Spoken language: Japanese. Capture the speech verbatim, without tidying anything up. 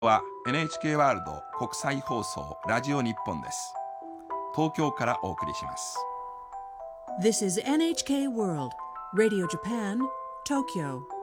は エヌエイチケー ワールド国際放送ラジオ日本です。東京からお送りします。 This is エヌエイチケー World Radio Japan, Tokyo